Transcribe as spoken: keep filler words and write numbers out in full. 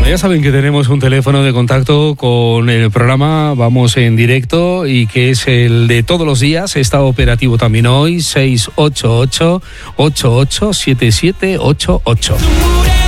ya saben que tenemos un teléfono de contacto con el programa Vamos en Directo y que es el de todos los días, está operativo también hoy, seis ocho ocho, ocho ocho siete siete ocho ocho.